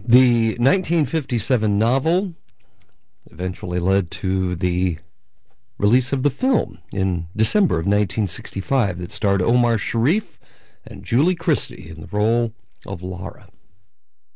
The 1957 novel eventually led to the release of the film in December of 1965 that starred Omar Sharif and Julie Christie in the role of Lara.